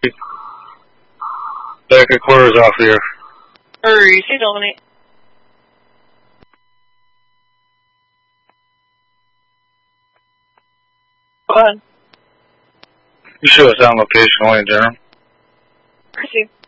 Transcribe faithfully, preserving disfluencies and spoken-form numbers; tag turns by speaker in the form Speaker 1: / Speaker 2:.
Speaker 1: Back at quarters off here.
Speaker 2: Hurry, say Dominic. Go ahead.
Speaker 1: You show us on location when you're done.
Speaker 2: Proceed.